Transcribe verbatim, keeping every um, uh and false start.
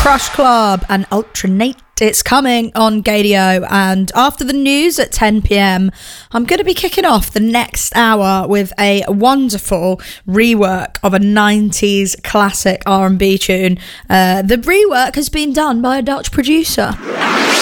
Crush Club and Ultranate. It's coming on Gadio, and after the news at ten p.m, I'm going to be kicking off the next hour with a wonderful rework of a nineties classic R and B tune. Uh, the rework has been done by a Dutch producer.